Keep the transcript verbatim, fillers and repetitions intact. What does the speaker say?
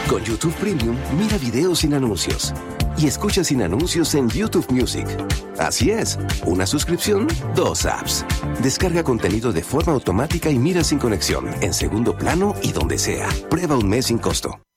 Con YouTube Premium, mira videos sin anuncios. Y escucha sin anuncios en YouTube Music. Así es, una suscripción, dos apps. Descarga contenido de forma automática y mira sin conexión, en segundo plano y donde sea. Prueba un mes sin costo.